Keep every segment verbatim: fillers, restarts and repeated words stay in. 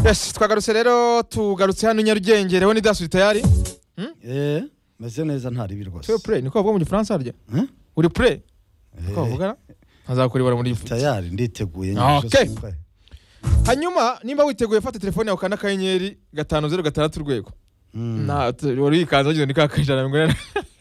Yes, twagarutse rero tugarutse hano Nyarugenge rero ni dasuri tayari. Hmm? Eh, meze neza ntari birwose. Tu play niko bavuga mu Gifaransa harya? Hmm? Uri play? Ko bavuga azakuribara muri tayari nditeguye nyine. Okay. Hanyuma nimba witeguye fata telefone yawe kana kanyenyeri gatanu zeru gatandatu urwego. Na wari ikanza gize ni kakajana ngwena.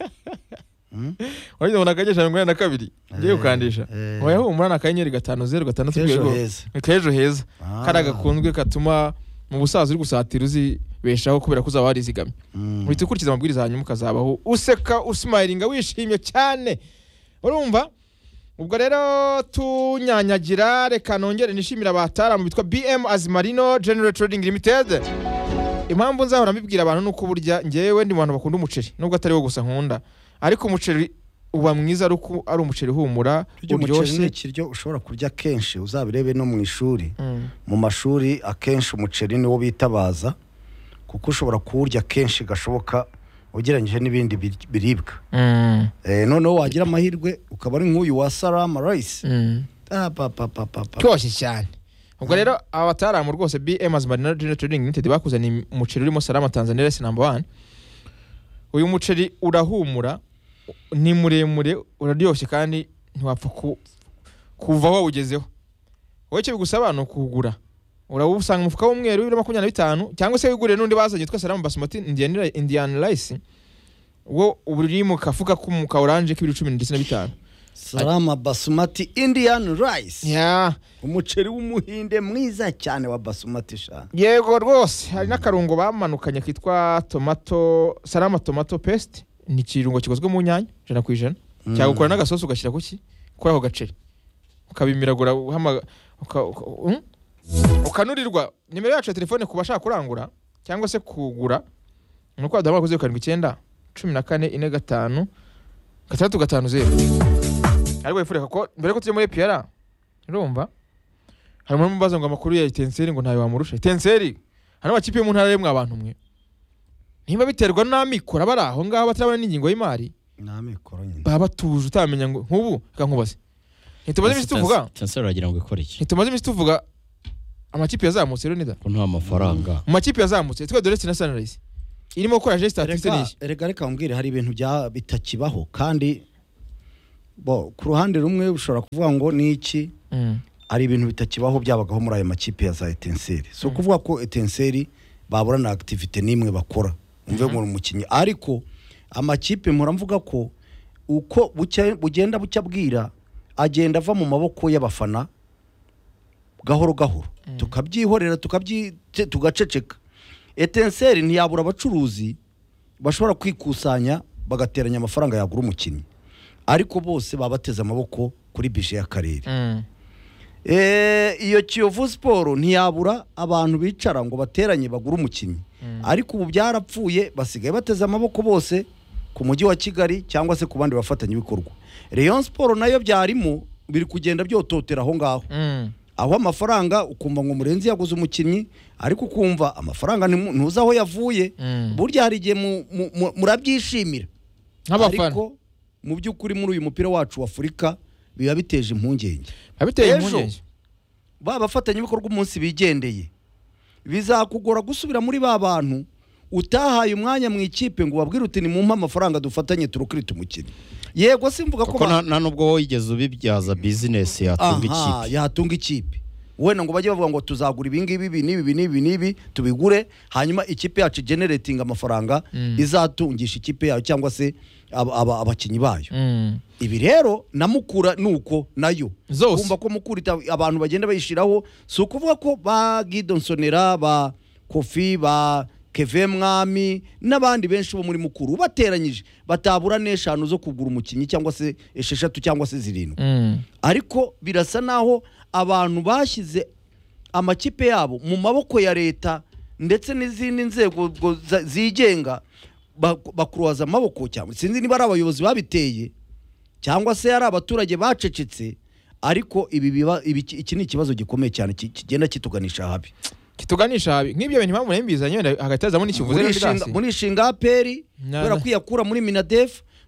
Hmm? Wajya ubona kagesha ngwena na kabiri. Ngiye ukandisha. Oya hu umurana kanyenyeri gatanu zeru gatandatu urwego. Kejo heza. Karaga kunzwe katuma mu busaza uri gusatira uzi beshaho kubera kuzaba warizigamye. Uhita ukurikiza amabwiriza hanyuma ukazabaho useka usmilinga wishimye cyane. Urumva? Ubwo rero tunyanyagira reka nongere nishimira abatara mu bitwa B M Azimarino General Trading Limited. Impamvu nzahora mbibwira abantu nuko burya ngewe ndi mu bantu bakunda umuceri nubwo atari wo gusa nkunda ariko umuceri uba mwiza ruko ari umuceri humura uryoshye kiryo ushobora kurya kenshi uzabirebe no mu ishuri mm. mu mashuri akenshi umuceri ni wo bitabaza kuko ushobora kurya kenshi gashoboka ugereranyije n'ibindi biribwa mm. eh none wagira amahirwe ukaba ari nk'uyu wa Salama Rice mm. ah pa pa pa pa cyose cyane. Ubwo rero abataramu rwose B M Azimarino General Trading Limited bakuzaniye umuceri urimo Salama Tanzania Rice number one. Uyu muceri urahumura ni muremure uraryoshye kandi ntiwapfa kuva aho ugezeho. Wowe cyo bigusaba no kugura urawusanga umufuka w'umweru w'ibiro makumyabiri na bitanu cyangwa se wigure n'undi bazanye twa Salama Basmati Indian Indian Rice wo uburi mu kafuka k'umuka orange k'ibiro cumi na bitanu. Salama Basmati Indian Rice. Yeah. Umuceri w'umuhinde mwiza cyane wa Basmati sha. Yego rwose hari nakarungo bamanukanye kitwa tomato Salama tomato paste ni kirungo kikozwe mu nyanya jana kwijana mm. cyangwa ukora n'agasosi ugashyira kuki kuri aho gaceri ukabimiragura uhama uka, uka, um? ukanurirwa. Nimero yacu ya telefone kubashaka kurangura cyangwa se kugura nuko adama kuze karindwi icyenda cumi na kane ine gatanu gatandatu gatanu zero. Ariko ifureka ko mbere ko tujye muri P R urumva hari umuntu mbaza ngo amakuru ya Tenseri ngo ntayo wamurusha. Tenseri hano bakipe yo mu ntara yemwe abantu mwe nimba biterwa n'amikoro baraho ngaho batarabona n'ingingo y'imari n'amikoro nyine baba tuje utamenya ngo nkubu reka nkubaze ntitumaze imisi tuvuga Tenseri aragira ngo ikore iki ntitumaze imisi tuvuga amakipe yazamutse rero nida ko nta mafaranga mu makipe yazamutse twa Dorest na Sunrise irimo gukora geste statistique. Erega reka mbwire hari ibintu bya bitakibaho kandi bo ku ruhande rumwe ushobora kuvuga ngo ni iki mm. ari ibintu bitakibaho byabagaho muri ayo makipe ya za Etenseri so mm. kuvuga ko Etenseri babura na activity nimwe bakora umve mu mukinyi ariko amakipe muramvuga ko uko bucya bugenda bucyabwira agenda ava mu maboko y'abafana gahoro gahoro mm. tukabyihorera tukabyi tugaceceka. Etenseri ntiyabura abacuruzi bashobora kwikusanya bagateranya amafaranga yagura umukinyi ariko bose babateze amaboko kuri bije y'akarere mm. eh iyo Kiyovu Sport ntiyabura abantu bicara ngo bateranye bagura umukinyi mm. ariko ubu byarapfuye basigaye bateze amaboko bose ku mujyi wa Kigali cyangwa se ku bandi bafatanye bikorwa. Rayon Sport nayo byarimo biri kugenda byototera aho ngaho mm. aho amafaranga ukumva ngo Murenzi yaguze umukinyi ariko ukumva amafaranga ntuza aho yavuye mm. burya hari igihe murabyishimira ariko mu by'ukuri muri uyu mupira wacu wa Afrika biba biteje impungenge abiteye impungenge baba bafatanye bikorwa umunsi bigendeye bizakugora gusubira muri ba bantu utahaye umwanya mu ikipe ngo babwire uti ni mu mpa amafaranga dufatanye turukirita umukino. Yego simvuga ko nta nubwo wigeze ubibyaza business yatunga ikipe aha yatunga ikipe wena ngo bajye bavuga ngo tuzagura ibingibi ibi nibi nibi nibi tubigure hanyuma ikipe yacu generating amafaranga mm. izatungisha ikipe yayo cyangwa se abakinyi bayo mm. ibi rero namukura nuko nayo kumva ko mukurita abantu bagenda bayishiraho so kuvuga ko ba Gidonsonera ba Kofi ba Kevin Mwami n'abandi benshi bo muri mukuru bateranyije batabura n'eshanu zo kugura umukinyi cyangwa se esheshatu cyangwa se zirindwi mm. ariko birasa naho abantu bashyize amakipe yabo mu maboko ya leta ndetse n'izindi nzego zigenga bakuruwaza amaboko cyangwa sinzi niba ari abayobozi babiteye cyangwa se ari abaturage bacecetse ariko ibi biba iki ni ikibazo gikomeye cyane kigenda kituganisha habi kituganisha habi nk'ibyo bintu impamvu nembizanye hagati hazamo n'ikivuze muri ishinga A P R kubera kwiyakura muri Minadef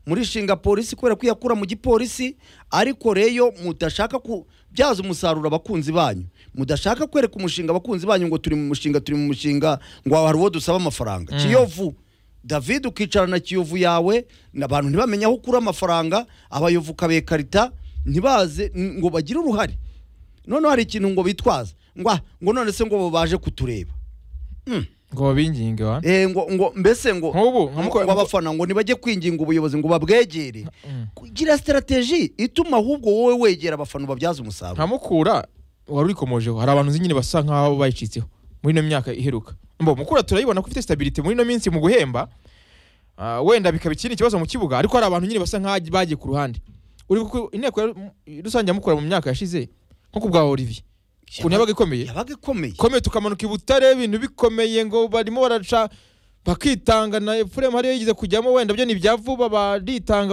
muri shinga polisi kubera ko yakura mu gipolisi ariko reyo mudashaka kubyaza umusaruro abakunzi banyu mudashaka kwereka umushinga abakunzi banyu ngo turi mu mushinga turi mu mushinga ngo hari uwo dusaba amafaranga mm. Kiyovu David ukicara na Kiyovu yawe n'abantu ntibamenya aho ukura amafaranga abayovu kabekarita ntibaze ngo bagire uruhare none hari ikintu ngo bitwaza ngo ngo none se ngo baje kutureba mm. ngo binginge wa eh ngo ngo mbese ngo ngo abafana ngo nibajye kwinginga ubuyobozi ngo babwegere kugira strategy ituma ahubwo wowe wegera abafana babyaza umusaruro nkamukura wari urikomojeho hari abantu nyine basa nkaho bayicitseho muri no myaka iheruka mbo mukura turayibona ko ufite stability muri no minsi mu guhemba uh, wenda bikabikira ikibazo mu kibuga ariko hari abantu nyine basa nkaho bagiye ku ruhande uri kuko inteko rusange mukura mu myaka yashize nko kubwa Olivier kunebaga ikomeye yabaga ikomeye komeye tukamanuka ibutare ibintu bikomeye ngo barimo baraca bakitanga na Efrem hari yigize kujyamo wenda byo nibyavuba baritanga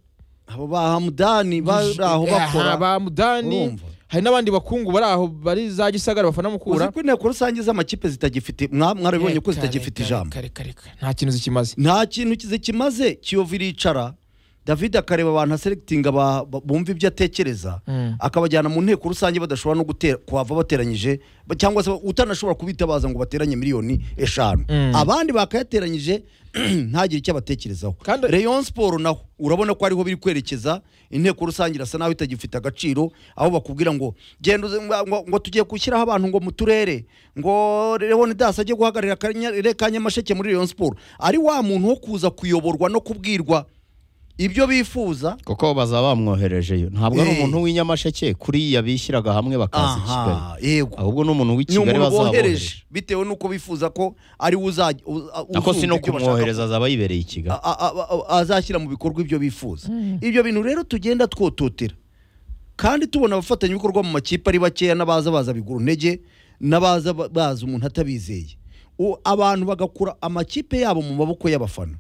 abo ba Hamdani baraho bakora ba Hamdani hari nabandi bakungu baraho bari za Gisagara bafana mukura uzi ko inteko rusange z'amakipe zitagifite mwarabibonye ko zitagifite ijambo kare kare nta kintu zikimaze nta kintu kize kimaze Kiyovu iricara David akareba abantu selecting bumva ibyo atekereza mm. akabajyana mu nteko rusange badashobora no gutera kwava bateranyije cyangwa se utanashobora kubitabaza ngo bateranye miliyoni eshanu mm. abandi bakayateranyije ntagire icyo batekerezaho Rayon Sport naho urabona ko ariho biri kwerekeza inteko rusange irasa naho itagifite agaciro aho bakubwira ngo genda ngo, ngo tugiye gushyiraho abantu ngo mu turere ngo Leonidas ajye guhagarira Kanyamasheke muri Rayon Sport ari wa muntu wo kuza kuyoborwa no kubwirwa ibyo bifuza kuko bazaba bamwoherejeyo ntabwo ari umuntu w'inyamasheke kuri yabishyiraga hamwe bakaza Kigali yego ahubwo n'umuntu w'ikigali bazabohereje bitewe nuko bifuza ko ari uzajya ako sino kumwohereza azaba yibereye Kigali azashyira mu bikorwa ibyo bifuza ibyo bintu rero tugenda twototera kandi tubona abafatanya ibikorwa mu makipe ari bakeya n'abaza baza biguru ntege n'abaza baza umuntu atabizeye abantu bagakura amakipe yabo mu maboko y'abafana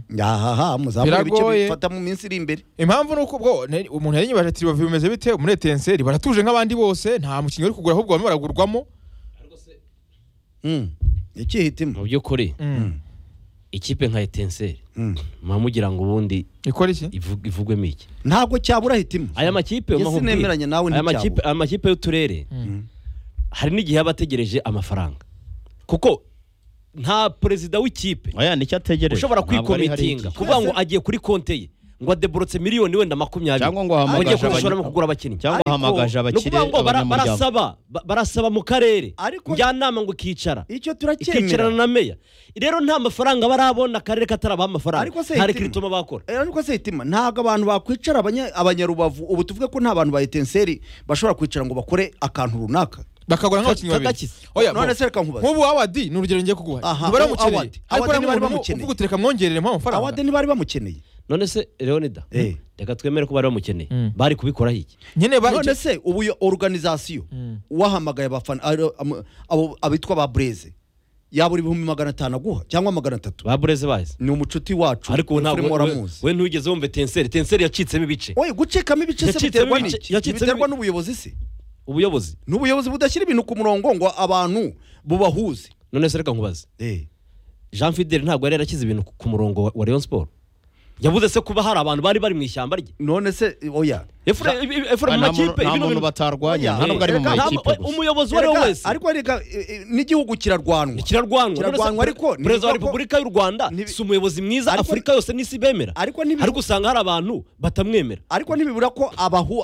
yahaha muzabura bice bifata mu minsi iri imbere impamvu nuko ubwo umuntu yari nyibaje ati bavuye bimeze bite muri Etincelle baratuje nk'abandi bose nta mukinyi uri kugura ahubwo bamwe baragurwamo mm ikihitima mu by'ukuri ikipe nka Etincelle mamugira ngo ubundi ikora iki ivugwemo iki ntabwo cyabura hitima aya makipe nemeranya nawe aya makipe aya makipe y'uturere hari n'igihe abategereje amafaranga kuko nta perezida w'ikipe aya nicyo ategereje ushobora kwikomitinga kuvuga ngo agiye kuri konte ye ngo adeborotse miliyoni wenda makumyabiri cyangwa ngo hamagaje abashobora kugura abakinnyi cyangwa hamagaje abakire barasaba barasaba mu karere njyanama ngo kicara icyo turakemera ikicarana na meya rero nta mafaranga barabona akarere katarabaha amafaranga hari kiritoma bakora ariko se hitima ntago abantu bakwicara abanyarubavu ubu tuvuge ko nta bantu ba Etincelle bashobora kwicara ngo bakore akantu runaka bakagura nk'abakinnyi babiri oya none se reka nkubaza nk'ubu Awadi ni urugero ngiye kuguha ntibaramukeneye ariko ntibari bamukeneye uvuga utereka mwongerere mu amafaranga Awadi ntibari bamukeneye none se Leonida reka twemere ko bari bamukeneye bari kubikora iki nyene none se ubu organisation wahamagaye abafana abo abitwa ba Blaze yaburi ibihumbi magana atanu aguha cyangwa magana atatu ba Blaze bazi ni umucuti wacu ariko ntabwo we ntugeze wumva Etincelle Etincelle yacitsemo ibice oye gucikamo ibice se biterwa n'iki biterwa n'ubuyobozi se ubuyobozi n'ubuyobozi budashyira ibintu ku murongo ngo abantu bubahuze none se reka nkubaze eh Jean Fidel ntabwo yari yarakize ibintu ku murongo wa Rayon Sport yavuze se kuba hari abantu bari bari mu ishyamba rye none se oya efura mu makipe ibintu bintu batarwanya nta nubwo ari mu makipe umuyobozi wari wese ariko reka n'igihugu kirarwanwa kirarwanwa ariko Perezida wa Repubulika y'u Rwanda si umuyobozi mwiza Afurika yose n'isi bemera ariko usanga hari abantu batamwemera ariko ntibibura ko abahu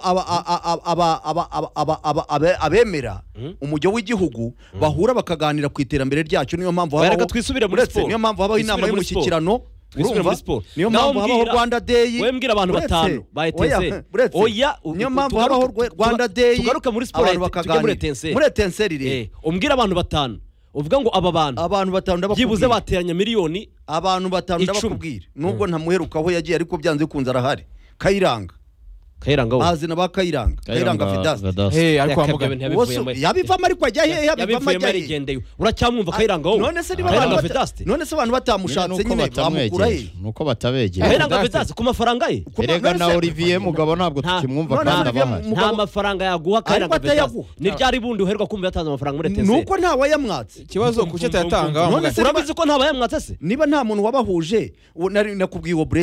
abemera umujyo w'igihugu bahura bakaganira ku iterambere ryacyo niyo mpamvu habaho twisubire muri sport niyo mpamvu habaho inama y'umushyikirano urumva niyo mpamvu habaho Rwanda Day wembwira abantu batanu ba Etincelle oya niyo mpamvu habaho Rwanda Day tugaruka muri sport tujye muri Etincelle muri Etincelle rero umbwira abantu batanu uvuga ngo aba bantu abantu batanu ndabakubwira byibuze bateranya miliyoni abantu batanu ndabakubwira nubwo ntamuheruka aho yagiye ariko byanze kunza arahari Kayiranga Kayiranga wo azina ba Kayiranga Kayiranga Fidas eh ariko amuga yabivamo ariko ajya he yabivamo ajya he uracyamwumva Kayiranga wo none se none se abantu batamushatse nyine bamukura he nuko batabegeye Kayiranga Fidas ku mafaranga ye erega na Olivier Mugabo ntabwo tukimwumva kandi abahaje nta mafaranga yaguha Kayiranga Fidas ni ryari bundi uherwa kumva yatanze amafaranga muri Etincelle nuko nta wayamwatse ikibazo ku cyo yatanga urabizi ko nta bayamwatse se niba nta muntu wabahuje nakubwiye wo Blaze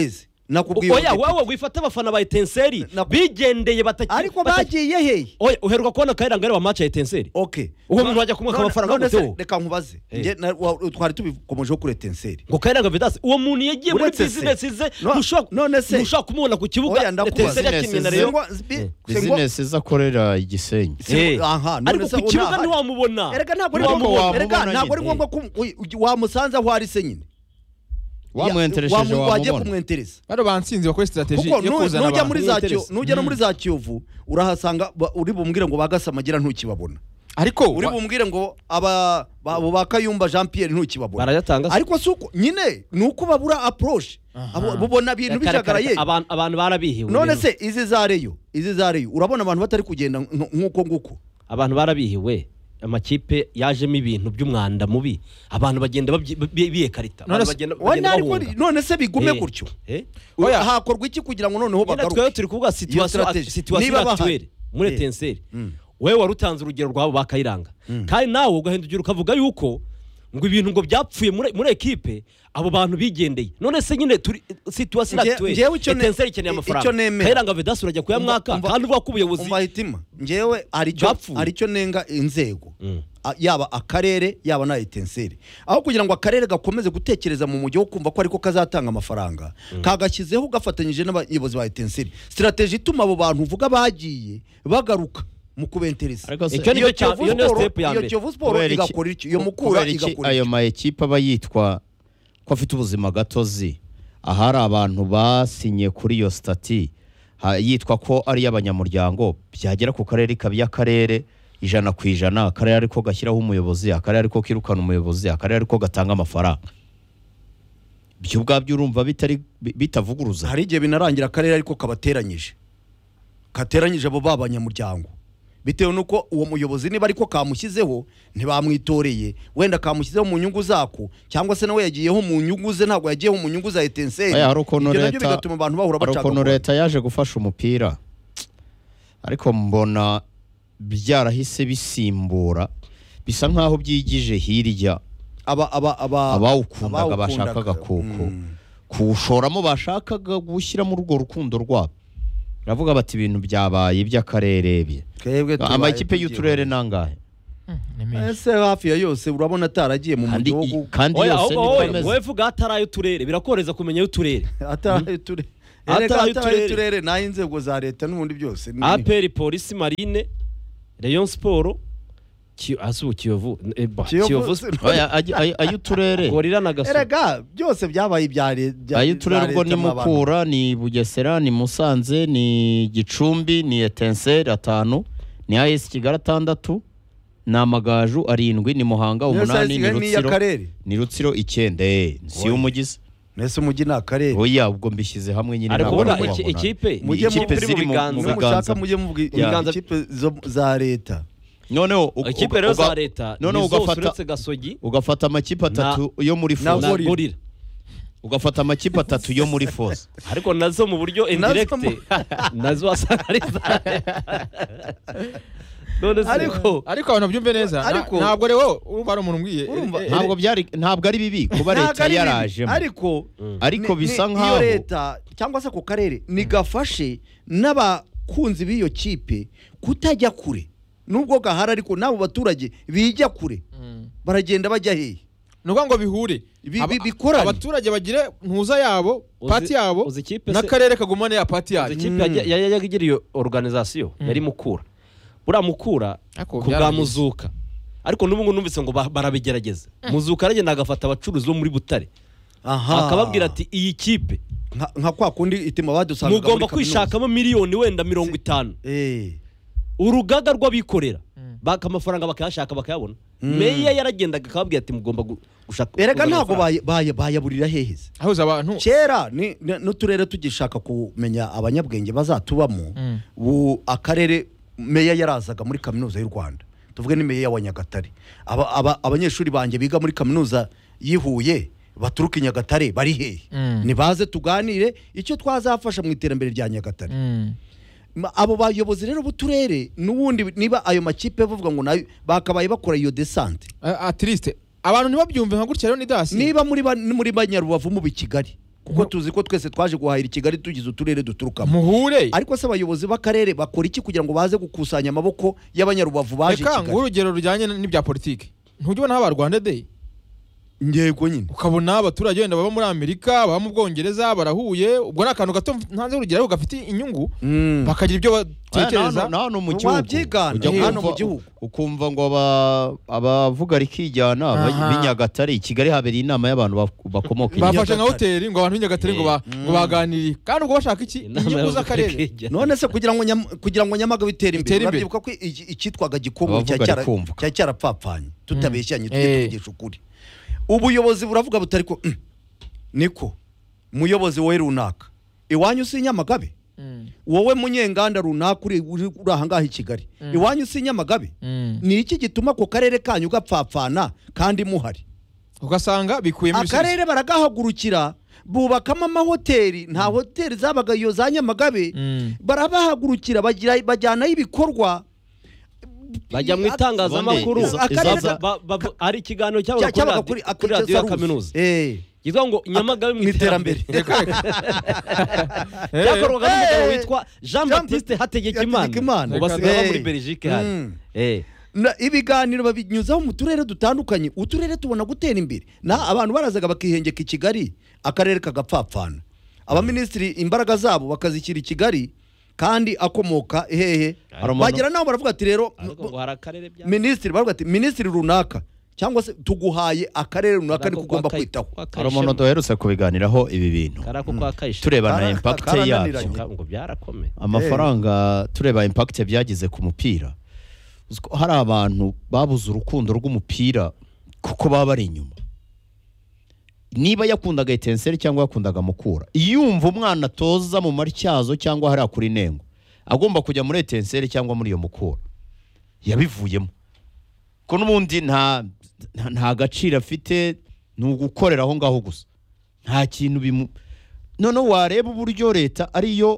nakubwiye oya wowe wifata abafana ba Etincelle bigendeye bataki ariko bagiye hehe oya uheruka kubona Kayiranga ari wa match ya Etincelle okay uwo muntu wajya kumwaka amafaranga gute reka nkubaze nge twari tubikomeje kuri Etincelle ngo Kayiranga Vedas uwo muntu yagiye muri business ze none se mushaka kumubona ku kibuga Etincelle yakinnye na Rayon business zakorera igisenyi aha ariko ku kibuga ntiwamubona erega ntabwo ntabwo ari ngombwa ko wamusanze aho ari se nyine wamwenteresheje wajye kumwentereza baro bansinze bakora strategy yo kuzana nujya muri za Kiyovu nujya no muri za Kiyovu urahasanga uri bumbwire ngo bagasamagira ntukibabona ariko uri bumbwire ngo aba abo bakayumba Jean Pierre ntukibabona barayatanga ariko suko nyine nuko babura approach bubona ibintu bijagaraye abantu abantu barabihiwe none se izi zareyo izi zareyo urabona abantu batari kugenda nkuko nguko abantu barabihiwe amakipe yajemo ibintu by'umwanda mubi abantu bagenda biyekarita abantu bagenda bagenda none se bigume gutyo oya hakorwa iki kugira ngo noneho bagaruke twe turi kuvuga situation situation actuelle muri Etincelle wewe warutanze urugero rwabo bakayiranga kandi nawe ugahindukira ukavuga yuko ngo ibintu ngo byapfuye muri muri equipe abo bantu bigendeye none se nyine turi situation actuelle Etincelle ikeneye amafaranga Kayiranga Vedas urajya kuya mwaka kandi uvuga ko ubuyobozi umbahitima njewe ari cyo ari cyo nenga inzego yaba akarere yaba na Etincelle aho kugira ngo akarere gakomeze gutekereza mu mujyi wo kumva ko ariko kazatanga amafaranga kagashyizeho gafatanyije n'abayobozi ba Etincelle strategy ituma abo bantu uvuga bagiye bagaruka mu kubentereza icyo niyo iyo niyo step ya mbere iyo Kiyovu Sport igakora iki iyo mukura igakora ayo ma equipe aba yitwa ko afite ubuzima gatozi ahari abantu basinye kuri iyo stati yitwa ko ari y'abanyamuryango byagera ku karere kabiya karere ijana ku ijana akarere ariko gashyiraho umuyobozi akarere ariko kirukana umuyobozi akarere ariko gatanga amafaranga byo ubwabyo urumva bitari bitavuguruza hari igihe binarangira akarere ariko kabateranyije kateranyije abo babanyamuryango bitewe nuko uwo muyobozi niba ariko kamushyizeho ntibamwitoreye wenda kamushyizeho mu nyungu zako cyangwa se nawe yagiyeho mu nyungu ze ntabwo yagiyeho mu nyungu za Etincelle ibyo nabyo bigatuma abantu bahura bacaka ariko leta yaje gufasha umupira ariko mbona byarahise bisimbura bisa nkaho byigije hirya aba aba aba abawukundaga bashakaga kuko kushoramo bashakaga gushyira mu rugo rukundo rwabo ravuga bati ibintu byabaye by'akarere bye amakipe y'uturere nangahe ese hafi ya yose urabona ataragiye mu gihugu kandi yose nikomeza wowe vuga atarayo turere birakoreza kumenya y'uturere atarayo turere atarayo turere nayo inzego za leta n'ubundi byose A P R Police Marine Rayon Sport Kiyovu Kiyovu Kiyovu ayuturere gorira nagaso erega byose byabaye ibyare ayuturere ubwo ni Mukura ni Bugesera ni Musanze ni Gicumbi ni Etincelle atanu ni A S Kigali atandatu na Amagaju arindwi ni Muhanga umunani ni Rutsiro ni Rutsiro icyenda si umugize nese umujyi na akarere oya ubwo mbishyize hamwe nyine ariko ikipe ikipe ziri mu biganza mujye muvuga ikipe za leta noneho ikipe rero za leta noneho ugafata Gasogi ugafata amakipe atatu yo muri Force Gorira ugafata amakipe atatu yo muri Force ariko nazo mu buryo indirect nazo wasanga ari ariko ariko abantu byumve neza ntabwo rero urumva ari umuntu mbwiye ntabwo byari ntabwo ari bibi kuba leta yaraje ariko ariko bisa nkaho leta cyangwa se ku karere nigafashe n'abakunzi b'iyo kipe kutajya kure nubwo gahara ariko nabo baturage bijya kure baragenda bajya hehe nuko ngo bihure bikorane abaturage bagire ntuza yabo party yabo n'akarere kagumane ya party yabo ikipe yagiriye organisation yari Mukura bura Mukura kubwa Muzuka ariko n'ubungu numvise ngo barabigerageza Muzuka aragenda agafata abacuruzi bo muri Butare akababwira ati iyi kipe nka kwa kundi itima badusanga mugomba kwishakamo miliyoni wenda mirongo itanu eh urugaga rw'abikorera baka amafaranga bakayashaka bakayabona meya yaragendaga akababwira ati mugomba gushaka erega ntago baye bayaburira heheze ahuza abantu kera ni n'uturere tugishaka kumenya abanyabwenge bazatubamo bu akarere meya yarazaga muri kaminuza y'u Rwanda tuvuge ni meya wa Nyagatare abanyeshuri banje biga muri kaminuza yihuye baturuka i Nyagatare bari hehe nibaze tuganire icyo twazafasha mu iterambere rya Nyagatare abo bayobozi rero buturere nubundi niba ayo makipe bavuga ngo nayo bakabaye bakora iyo descente at least abantu nibabyumve nka gutya rero ni dasi niba muri muri Banyarubavu mu Kigali kuko tuzi ko twese twaje guhahira i Kigali tugize uturere duturukamo muhure ariko se abayobozi b'akarere bakora iki kugira ngo baze gukusanya amaboko y'abanyarubavu baje i reka Kigali urugero rujyanye n'ibya politiki ntujya ubona haba Rwanda Day ngego nyine ukabona abaturage wenda baba muri Amerika baba mu Bwongereza barahuye ubwo ni akantu gato ntanze urugero gafite inyungu Mm. bakagira ibyo batekereza naho no mu gihugu Wabyigana, ujya hano kumva- mu gihugu. ukumva ngo aba- abavuga rikijyana Aha. b'Inyagatare i Kigali habereye inama y'abantu bak- bakomoka i bafashe nka Nyagatare. hoteli ngo abantu b'Inyagatare ngo ba- ngo baganiriye kandi ubwo bashaka iki inyungu z'akarere none se kugira ngo Nyam- kugira ngo Nyamagabe itere imbere Itere imbere. urabyibuka ko iki- icyitwaga gikongo Abavuga cyari cyara- rikumva. cyari cyarapfapfanye tutabeshyanye Eh. tujye tuvugisha ukuri ubuyobozi buravuga butari ko "Mm, niko muyobozi wowe runaka iwanyu si Nyamagabe Mm. wowe munyenganda runaka uri uri uri aha ngaha i Kigali iwanyu si Nyamagabe Mm. ni iki gituma ku karere kanyu gapfapfana kandi muhari ugasanga bikuyemo ibisubizo. akarere baragahagurukira bubakamo amahoteli nta hoteli zabaga iyo za Nyamagabe Mm. barabahagurukira bagira bajyanayo ibikorwa bajya mu itangazamakuru Izo- Akarere izo- ka- Ba- ba- ba- hari ikiganiro cya- cyabaga cyabaga kuri kuri radi- kuri radiyo ya Sarusi. kaminuza Eh. yitwa ngo Nyamagabe mu mu iterambere Reka, reka. Eh. byakorwaga n'umugabo Eh. witwa Jean Jean Baptiste Hategekimana Hategekimana. ubu basigaye baba muri Eh. Belgique hano Mm. eh Na- ibiganiro babinyuzaho mu turere dutandukanye uturere tubona gutera imbere na abantu barazaga bakihengeka i Kigali akarere kagapfapfana abaminisitiri imbaraga zabo bakazishyira i Kigali kandi akomoka hehe Hari umuntu- bagera naho baravuga ati rero ariko ngo hari akarere bya minisitiri baravuga ati minisitiri runaka cyangwa se tuguhaye akarere runaka niko ugomba kwitaho hari umuntu duherutse kubiganiraho ibi bintu karako kwa kayisha tureba na Kara- impact karananiranye. yabyo ngo byarakomeye amafaranga tureba impact byagize ku mupira Uzi ko hari abantu babuze urukundo rw'umupira kuko baba bari inyuma niba yakundaga Etincelle cyangwa yakundaga Mukura yumva umwana atoza mu Matyazo cyangwa hariya kuri Nengo agomba kujya muri Etincelle cyangwa muri iyo Mukura yabivuyemo ko n'ubundi nta nta- nta gaciro afite ni ugukorera aho ngaho gusa nta kintu bimu noneho wareba uburyo leta ariyo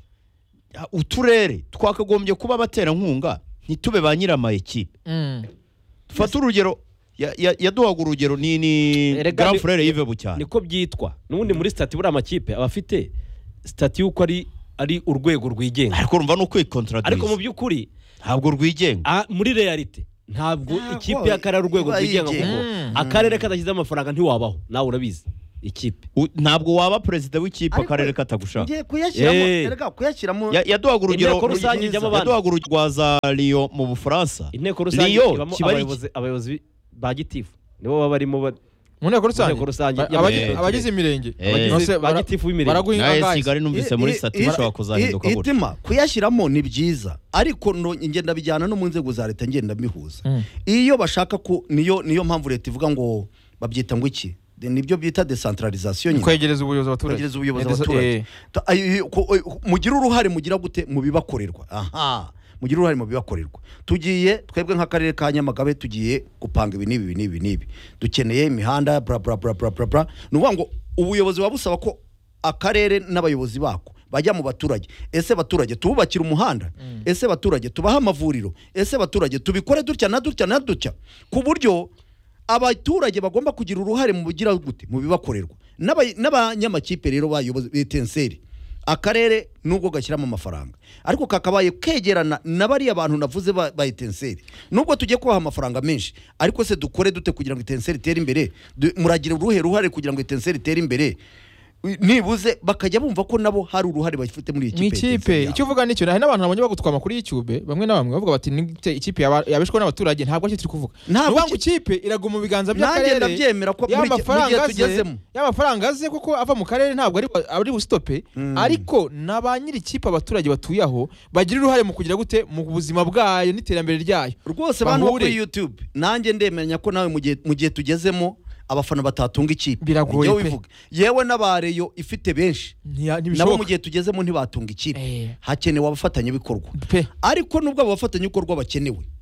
uturere twakagombye kuba abaterankunga ntitube ba nyirama ekipe Mm. dufate urugero ya- ya- yaduhaga urugero ni ni Erega Grand ni- Frere Yves Bucyana niko byitwa n'ubundi muri stati buriya amakipe aba afite stati y'uko ari ari urwego rwigenga ariko urumva no ariko mu kwikontradiriza by'ukuri ntabwo rwigenga ah, muri realite ntabwo Ntabwo ikipe y'akarere ari urwego iba rwigenga yigenga. kuko Mm. akarere kadashyize amafaranga ntiwabaho nawe urabizi ikipe U- ntabwo waba perezida w'ikipe Ariko akarere katagushaka ngiye kuyashyiramo Eh. erega kuyashyiramo Ya- yaduhaga urugero Inteko rusange ijyamo abandi. yaduhaga urugero rwa za Lyon mu Bufaransa inteko rusange Lyon ibamo kiba ari abayobozi abayobozi ba gitifu nibo baba barimo ba- mu nteko rusange Mu nteko rusange Ba- y'aba- abagi- Eh. abagize imirenge Eh. Nose Abagize- ba bara- gitifu b'imirenge. baraguha nawe ingahe? Kigali numvise muri I- stati i- bishobora i- kuzahinduka i- gutya itima kuyashyiramo ni byiza ariko no- ngenda bijyana no mu nzego za leta ngenda bihuza Mm. iyo bashaka ko niyo niyo mpamvu leta ivuga ngo babyita ngo iki De- nibyo byita decentralisation nyine kwegereza ubuyobozi abaturage kwegereza ubuyobozi Eh, desa- abaturage eh. Ta- ay- ko- eh, mugire uruhare mugira gute mu bibakorerwa aha mugire uruhare mu bibakorerwa tugiye twebwe nk'akarere ka Nyamagabe tugiye gupanga ibi n'ibi ibi n'ibi n'ibi dukeneye imihanda bra bra bra bra bra bra ni ukuvuga ngo ubuyobozi buba busaba ko akarere n'abayobozi bako bajya mu baturage ese baturage tububakira umuhanda ese baturage tubaha amavuriro ese baturage tubikore dutya na dutya na dutya ku buryo abaturage bagomba kugira uruhare mu bugira gute mu bibakorerwa N'aba- n'abanyamakipe rero bayobozi Etincelle akarere nubwo gashyiramo amafaranga ariko kakabaye kegerana na bariya bantu navuze ba, ba Etincelle nubwo tugiye kubaha amafaranga menshi ariko se dukore dute kugira ngo Etincelle itere imbere Du- muragira uruhe ruhare kugira ngo Etincelle itere imbere nibuze bakajya bumva ko nabo hari uruhare bafite muri iyi mu kipe ikipe icyo uvuga nicyo hari n'abantu babonye bagutwama kuri YouTube bamwe na bamwe bavuga bati "Nigute ikipe yaba- yabishwe n'abaturage ntabwo ari turi kuvuga Ntabwo nuvuga ngo ki- ikipe iraguma mu biganza nanjye by'akarere ndabyemera ko muri iki- mu gihe y'amafaranga aze tugezemo y'amafaranga aze kuko ava mu karere ntabwo ari ari bustope ariko na ba nyiri ikipe abaturage batuye aho bagira uruhare mu kugira gute mu buzima bwayo n'iterambere ryayo rwose bantu bo Bahure. kuri YouTube nanjye ndemenya ko nawe mu gihe mu gihe tugezemo abafana batatunga ikipe Biragoye Njyewe pe. bivuga. yewe n'abareyo ifite benshi Ntiya- nabo mu ntibishoboka gihe tugezemo ntibatunga ikipe Eh. hakenewe abafatanyabikorwa pe ariko nubwo abo bafatanyabikorwa bakenewe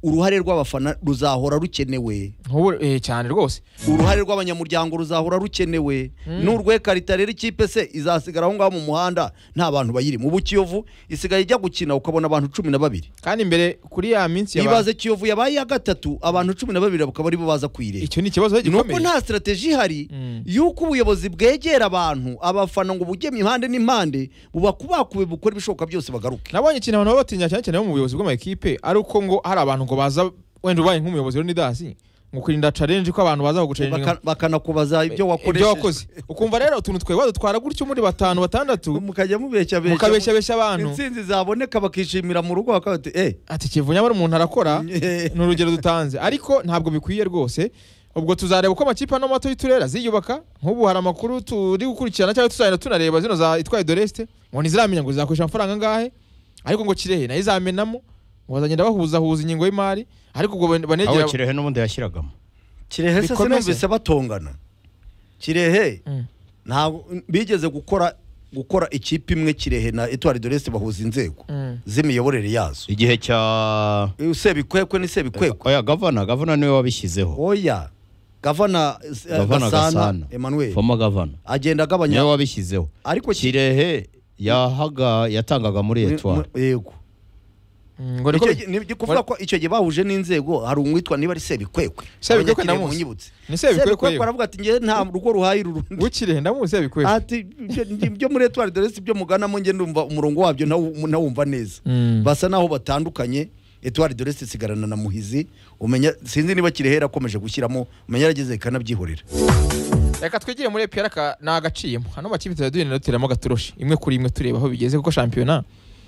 uruhare rw'abafana ruzahora rukenewe nk'ubu eh, cyane rwose uruhare rw'abanyamuryango ruzahora rukenewe n'urwekarita rero ikipe se izasigara aho ngaho mu muhanda nta bantu bayiri mu Kiyovu isigaye ijya gukina ukabona abantu cumi na babiri kandi imbere kuri ya minsi ibaze Kiyovu yabaye ya gatatu abantu cumi na babiri bakaba ari bo baza kwireba icyo ni ikibazo gikomeye nuko nta strategy ihari yuko ubuyobozi bwegera abantu abafana ngo bujye impande n'impande bubakubakube bukora ibishoboka byose bagaruke nabonye ikintu abantu batinya cyane cyane mu buyobozi bw'amakipe ari uko ngo hari abantu ngo baza wenda ubaye nk'umuyobozi rero ni dasi ngo kurinda challenge ko abantu baza guchallenge bakanakubaza ibyo wakoresheje ibyo wakoze ukumva rero utuntu twe badutwara gutyo muri batanu batandatu mukajya mubeshya besha mukabeshya besha abantu insinzi zaboneka bakishimira mu rugo bakati eh ati kivunya bari umuntu arakora n'urugero dutanze ariko ntabwo bikwiye rwose ubwo tuzareba uko amakipe no mato yiturera ziyubaka nk'ubu hari amakuru turi gukurikirana cyangwa tuzahita tunareba zino za itwaye Doreste ngo niziramenya ngo zizakoresha amafaranga ngahe ariko ngo Kirehe nayo izamenamo ngo bazagenda bahuza huza ingingo y'imari ariko ubwo banegera aho Kirehe n'ubundi yashyiragamo Kirehe se numvise batongana Kirehe ntabwo bigeze gukora gukora ikipe imwe Kirehe na Etoile de l'Est bahuza inzego z'imiyoborere yazo igihe cya Sebikwekwe ni Sebikwekwe oya gavana gavana niwe wabishyizeho oya gavana Gasana Emmanuel former governor agenda agabanya niwe wabishyizeho ariko Kirehe yahaga yatangaga muri Etoile yego ngo nibyo kuvuga ko icyo gihe bahuje n'inzego hari umwitwa niba ari Sebikwekwe Sebikwekwe ndamuzi ni Sebikwekwe baravuga ati nge nta rugo ruhayi rurundi Kirehe ndamuzi Sebikwekwe ati byo muri Etoile de l'Est byo muganamo nge ndumva umurongo wabyo nawumva neza basa naho batandukanye Etoile de l'Est isigarana na Muhizi umenya sinzi niba Kirehe akomeje gushyiramo umenya yarageze kanabyihorera reka twigiye muri E P R ka nagaciyemo hano makipe tuzaduyene notiramo gaturoshi imwe kuri imwe tureba aho bigeze kuko championnat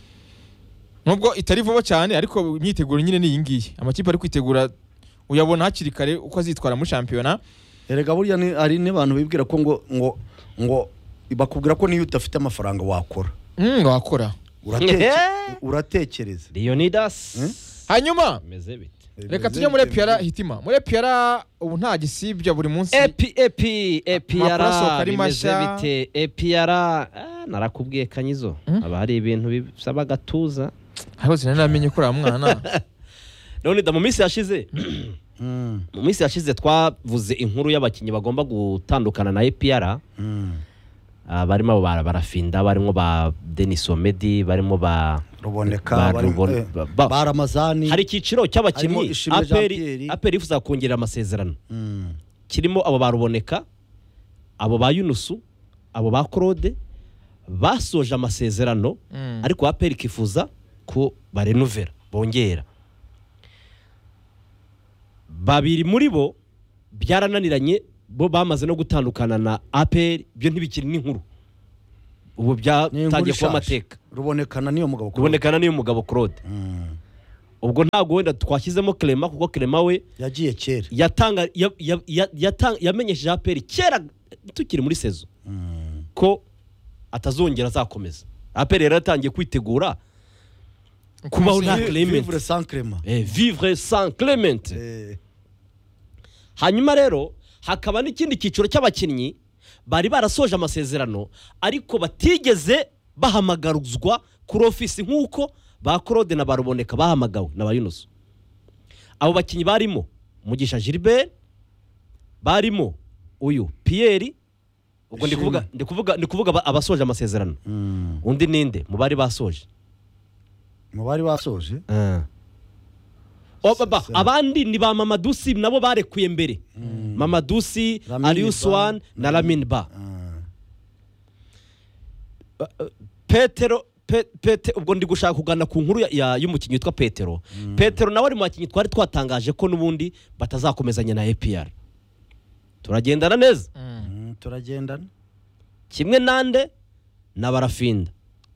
nubwo itari vuba cyane ariko imyiteguro nyine ni yingiye amakipe ari kwitegura uyabona hakiri kare uko azitwara muri championnat erega burya ni ari n'abantu bibwira ko ngo ngo ngo bakubwira ko niyo utafite amafaranga wakora mm wakora uratekereza Leonidas hanyuma meze bite reka tujye muri E P R hitima muri E P R ubu nta gisibya buri munsi epi epi E P R bimeze bite E P R narakubwiye kanyizo aba hari ibintu bisaba gatuza aho sinamenye ko mwana none da mu minsi yashize mu minsi yashize twavuze inkuru y'abakinyi bagomba gutandukana na E P R barimo barafinda barimo ba Denis Omedi barimo ba Ruboneka ba Ramazani hari ikiciro cy'abakinyi aperi aperi ifuza kongerera amasezerano kirimo abo ba Ruboneka abo ba Yunusu abo ba Claude basoje amasezerano ariko aperi kifuza ko barenovera bongera babiri muri bo byarananiranye bo bamaze no gutandukana na aperi byo ntibikiri n'inkuru ubu byatangiye kuba amateka Rubonekana niyo mugabo Rubonekana niyo mugabo Claude ubwo ntago wenda twashyizemo Clement kuko Clement we yagiye kera yatanga yamenyesheje aperi kera tukiri muri sezo ko atazongera azakomeza aperi rero yatangiye kwitegura kubaho nta Clement vivre sans Clement eh vivre sans Clement hanyuma rero hakaba n'ikindi cyiciro cy'abakinnyi bari barasoje amasezerano ariko batigeze bahamagaruzwa kuri office nk'uko ba Claude na Baruboneka bahamagawe na Bayunusu abo bakinnyi barimo Mugisha Gilbert barimo uyu Pierre ubwo ndi kuvuga ndi kuvuga ndi kuvuga abasoje amasezerano undi ninde mu bari basoje mu bari basoje Obaba abandi ni ba Mamadusi nabo barekuye mbere Mamadusi Alius One na Lamin Ba Petero Pete ubwo ndi gushaka kugana ku nkuru y'umukinyi witwa Petero Petero nawe ari mu bakinyi twari twatangaje ko nubundi batazakomezanya na E P R turagendana neza turagendana kimwe nande na Barafinda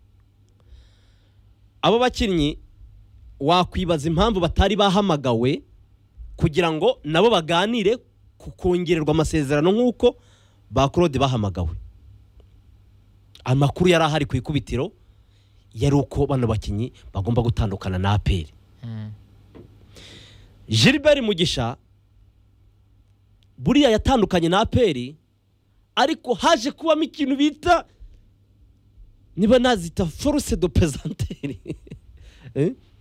abo bakinyi wakwibaza impamvu batari bahamagawe kugira ngo nabo baganire kukongererwa amasezerano nk'uko ba Claude bahamagawe amakuru yari ahari ku ikubitiro yari uko bano bakinyi bagomba gutandukana na aperi Gilbert Mugisha buriya yatandukanye na aperi ariko haje kubamo ikintu bita niba nazita force de pesanteur eh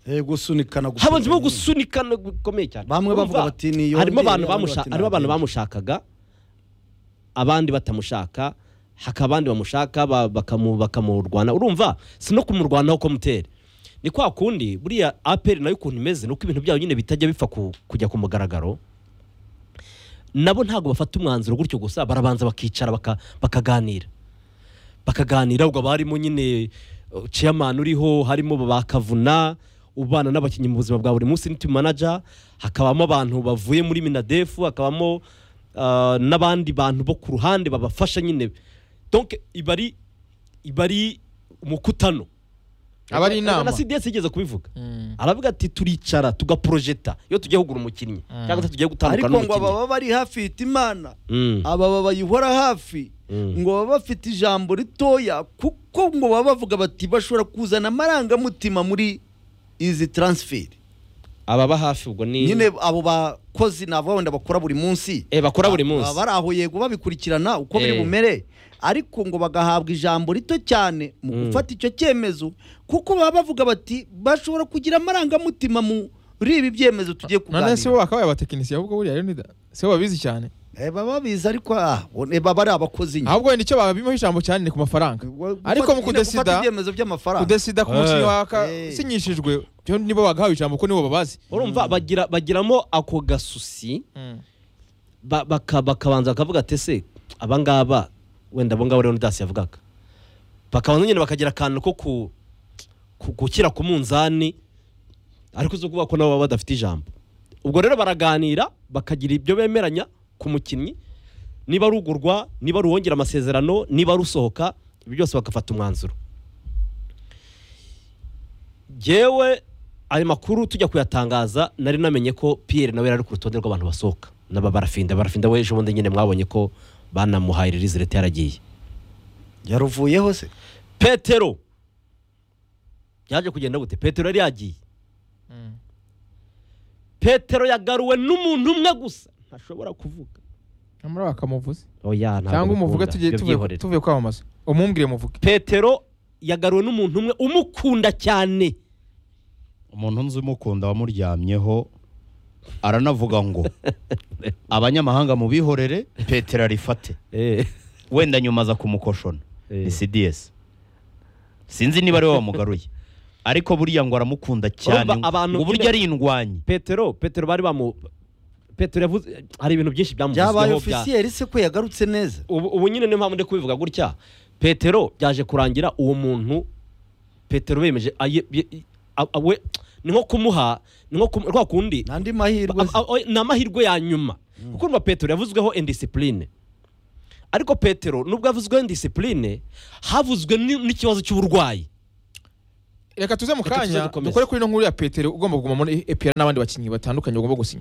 eh gusunikana habanzemo gusunikana gukomeye cyane bamwe bavuga bati niyo harimo abantu bamushaka harimo abantu bamushakaga abandi batamushaka haka abandi bamushaka bakamu bakamurwana urumva sino kumurwanaho ko mutera ni kwa kundi buriya A P R nayo ukuntu imeze nuko ibintu byayo nyine bitajya bipfa kujya ku mugaragaro nabo ntago bafata umwanzuro gutyo gusa barabanza bakicara bakaganira bakaganira ubwo barimo nyine chairman uriho harimo bakavuna ubana n'abakinyi mu buzima bwa buri munsi ni team manager hakabamo abantu bavuye muri Minadefu hakabamo uh, n'abandi bantu bo ku ruhande babafasha nyine donc ibari ibari umukutano abari inama na C D S igeze kubivuga mm. aravuga ati turicara tugaprojecta iyo tugiye kugura umukinnyi mm. cyangwa se tugiye gutandukana n'umukinnyi ariko ngo baba bari hafi itimana mm. aba baba yihora hafi mm. ngo baba bafite ijambo ritoya kuko ngo baba bavuga bati bashobora kuzana amaranga mutima muri izi transfer ababa hafi ubwo ni nyine abo bakozi nabo wenda bakora buri munsi eh bakora buri munsi bari aho yego babikurikirana uko biri bumere ariko ngo bagahabwa ijambo rito cyane mu gufata icyo cyemezo kuko baba bavuga bati bashobora kugira amaranga mutima muri ibi byemezo tugiye kuganira none se wakabaye abatekinisiye ahubwo buri ari nida se babizi cyane eh baba bizi ariko ah baba ari abakozi nyine ahubwo nicyo babimo ijambo cyane ni ku mafaranga ariko mu kudesida ibyemezo by'amafaranga kudesida ku mukinnyi waka sinyishijwe byo nibo bagahawe ijambo ko nibo babazi urumva bagira bagiramo ako gasusi bakabanza bakavuga ati se abangaba wenda abo ngabo rero ndasi yavugaga bakabanza nyine bakagira akantu ko ku gukira ku munzani ariko zo kuvuga ko nabo baba badafite ijambo ubwo rero baraganira bakagira ibyo bemeranya ku mukinnyi niba rugurwa niba ruwongera amasezerano niba rusohoka ibyo byose bakafata umwanzuro jewe ayo makuru tujya kuyatangaza nari namenye ko Pierre nawe yari ku rutonde rw'abantu basohoka naba barafinda barafinda weje ubundi nyine mwabonye ko banamuhaye release leta yaragiye yaruvuyeho se Petero yaje kugenda gute Petero yari yagiye mm. Petero yagaruwe n'umuntu umwe gusa ntashobora kuvuga amara bakamuvuze oya ntabwo cyangwa umuvuga tugiye tuvuye tuvuye kwamamaza umumbwire muvuge Petero yagaruwe n'umuntu umwe umukunda cyane umuntu nzi umukunda wamuryamyeho aranavuga ngo abanyamahanga mu bihorere Petero arifate eh wenda nyuma za kumukoshona ni C D S sinzi niba ari wamugaruye ariko buriya ngo aramukunda cyane ngo burya ari indwanyi Petero Petero bari bamu Petero yavuze hari ibintu byinshi byamuvuzweho bya officier se ko yagarutse neza ubu nyine niyo mpamvu ndi kubivuga gutya Petero byaje kurangira uwo muntu Petero bemeje awe ni nko kumuha ni nko kwa kundi nandi mahirwe na mahirwe ya nyuma kuko urumva Petero yavuzweho indiscipline ariko Petero nubwo yavuzweho indiscipline havuzwe n'ikibazo cy'uburwayi reka tuze mu kanya dukore kuri no nkuru ya Petero ugomba kuguma muri E P R n'abandi bakinyi batandukanye ugomba gusinya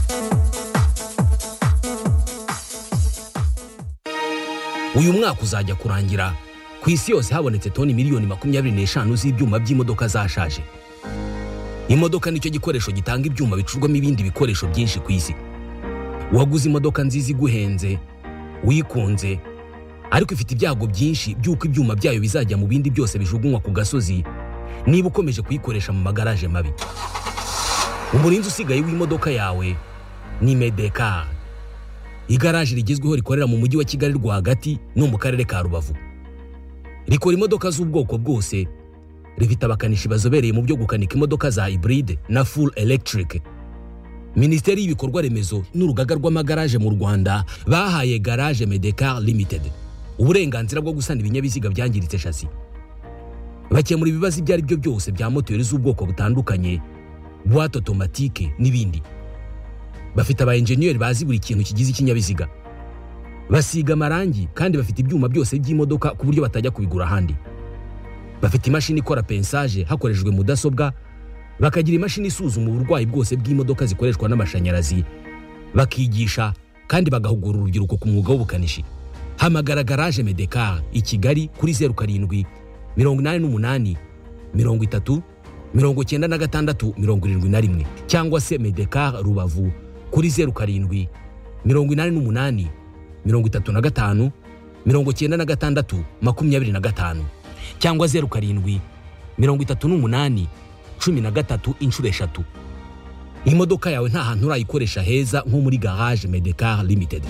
uyu mwaka uzajya kurangira ku isi yose habonetse toni miliyoni makumyabiri n'eshanu z'ibyuma by'imodoka zashaje imodoka nicyo gikoresho gitanga ibyuma bicurwamo ibindi bikoresho byinshi ku isi waguze imodoka nziza iguhenze wikunze ariko ifite ibyago byinshi by'uko ibyuma byayo bizajya mu bindi byose bijugunywa ku gasozi niba ukomeje kuyikoresha mu magaraje mabi umurinzi usigaye w'imodoka yawe ni Medekar igaraje rigezweho rikorera mu mujyi wa Kigali rwagati no mu karere ka Rubavu rikora imodoka z'ubwoko bwose rifite abakanishi bazobereye mu byo gukanika imodoka za hybride na full electric Minisiteri y'ibikorwa remezo n'urugaga rw'amagaraje mu Rwanda bahaye Garage Medekar Limited uburenganzira bwo gusana ibinyabiziga byangiritse chassis bakemura ibibazo ibyo ari byo byose bya moteri z'ubwoko butandukanye boîte automatique n'ibindi bafite aba engineer bazi buri kintu kigize ikinyabiziga basiga amarangi kandi bafite ibyuma byose by'imodoka ku buryo batajya kubigura ahandi bafite imashini ikora pensage hakoreshejwe mudasobwa bakagira imashini isuzuma uburwayi bwose bw'imodoka zikoreshwa n'amashanyarazi bakigisha kandi bagahugura urubyiruko ku mwuga w'ubukanishi hamagara Garage Medekar i Kigali kuri zero karindwi mirongo inani n'umunani mirongo itatu mirongo icyenda na gatandatu mirongo irindwi na rimwe cyangwa se Medekar Rubavu kuri zero karindwi mirongo inani n'umunani mirongo itatu na gatanu mirongo icyenda na gatandatu makumyabiri na gatanu cyangwa zero karindwi mirongo itatu n'umunani cumi na gatatu inshuro eshatu. Imodoka yawe nta hantu urayikoresha heza nko muri Garage Medecar Limited.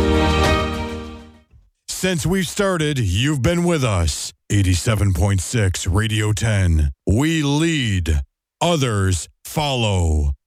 Since we've started, you've been with us. eighty-seven point six Radio ten. We lead, others follow.